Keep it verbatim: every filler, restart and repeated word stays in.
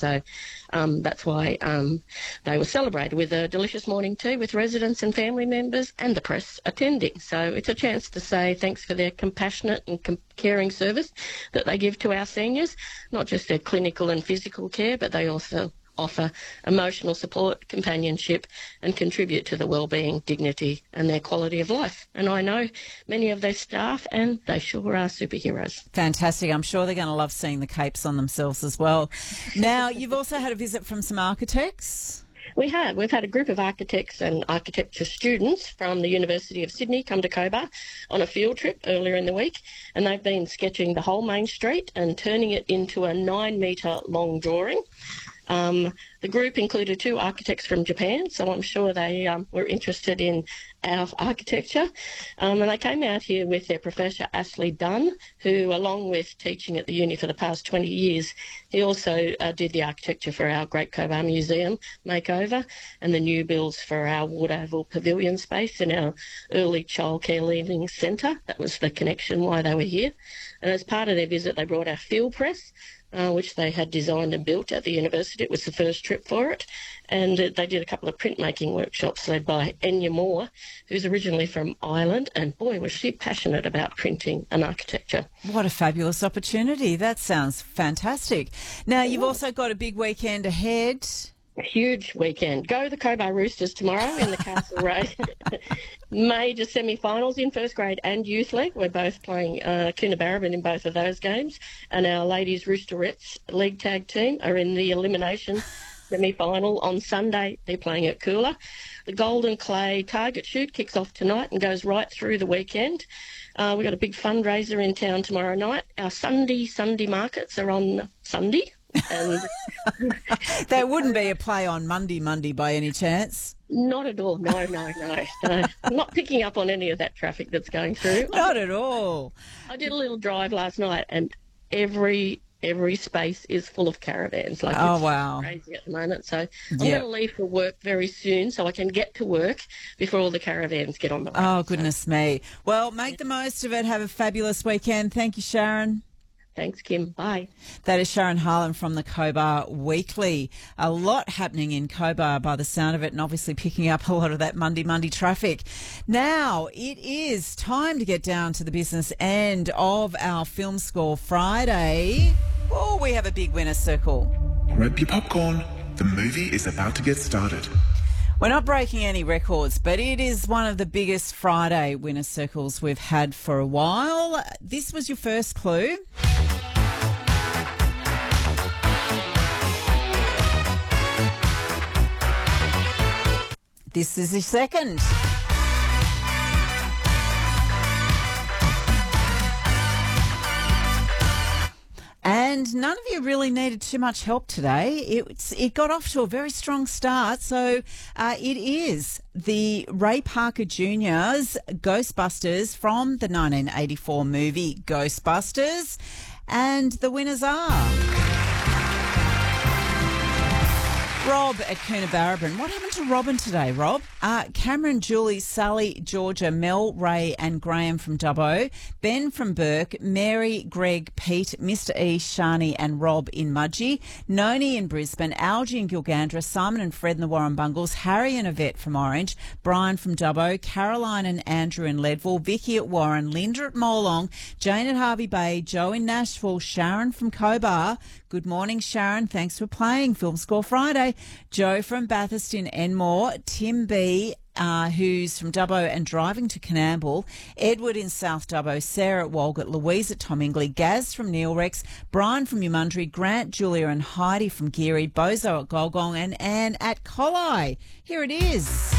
So um, that's why um, they were celebrated with a delicious morning tea with residents and family members and the press attending. So it's a chance to say thanks for their compassionate and com- caring service that they give to our seniors, not just their clinical and physical care, but they also offer emotional support, companionship, and contribute to the well-being, dignity and their quality of life. And I know many of their staff, and they sure are superheroes. Fantastic. I'm sure they're going to love seeing the capes on themselves as well. Now, you've also had a visit from some architects. We have. We've had a group of architects and architecture students from the University of Sydney come to Cobar on a field trip earlier in the week, and they've been sketching the whole main street and turning it into a nine-metre long drawing. Um, the group included two architects from Japan, so I'm sure they um, were interested in our architecture. Um, and they came out here with their professor, Ashley Dunn, who, along with teaching at the uni for the past twenty years, he also uh, did the architecture for our Great Cobar Museum makeover and the new builds for our Wood-Oval Pavilion space in our early childcare learning centre. That was the connection why they were here. And as part of their visit, they brought our field press, Uh, which they had designed and built at the university. It was the first trip for it. And uh, they did a couple of printmaking workshops led by Enya Moore, who's originally from Ireland. And boy, was she passionate about printing and architecture. What a fabulous opportunity. That sounds fantastic. Now, you've also got a big weekend ahead. A huge weekend. Go the Cobar Roosters tomorrow in the Castlereagh major semi-finals in first grade and youth league. We're both playing uh, Coonabarabran in both of those games, and our ladies Roosterettes league tag team are in the elimination semi-final on Sunday. They're playing at Coolah. The Golden Clay target shoot kicks off tonight and goes right through the weekend. Uh, we've got a big fundraiser in town tomorrow night. Our Sunday Sunday markets are on Sunday. And there wouldn't be a play on Monday Monday by any chance? Not at all. No, no, no. no. I'm not picking up on any of that traffic that's going through. Not at all. I did a little drive last night, and every every space is full of caravans. Like, oh, it's wow. crazy at the moment. So I'm Yep. going to leave for work very soon so I can get to work before all the caravans get on the road. Oh, goodness so. me. Well, make the most of it. Have a fabulous weekend. Thank you, Sharon. Thanks, Kim. Bye. That is Sharon Harlan from the Cobar Weekly. A lot happening in Cobar by the sound of it, and obviously picking up a lot of that Monday Monday traffic. Now, it is time to get down to the business end of our Film Score Friday. Oh, we have a big winner circle. Grab your popcorn. The movie is about to get started. We're not breaking any records, but it is one of the biggest Friday winner circles we've had for a while. This was your first clue. This is your second. And none of you really needed too much help today. It's, it got off to a very strong start. So uh, it is the Ray Parker Junior's Ghostbusters from the nineteen eighty-four movie Ghostbusters. And the winners are Rob at Coonabarabran. What happened to Robin today, Rob? Uh, Cameron, Julie, Sally, Georgia, Mel, Ray and Graham from Dubbo, Ben from Burke, Mary, Greg, Pete, Mister E, Shani and Rob in Mudgee, Noni in Brisbane, Algie in Gilgandra, Simon and Fred in the Warren Bungles, Harry and Yvette from Orange, Brian from Dubbo, Caroline and Andrew in Leadville, Vicky at Warren, Linda at Molong, Jane at Harvey Bay, Joe in Nashville, Sharon from Cobar. Good morning, Sharon. Thanks for playing Film Score Friday. Joe from Bathurst in Enmore, Tim B, uh, who's from Dubbo and driving to Canamble, Edward in South Dubbo, Sarah at Walgett, Louise at Tom Ingley, Gaz from Neil Rex, Brian from Umundry, Grant, Julia and Heidi from Geary, Bozo at Golgong and Anne at Collie. Here it is.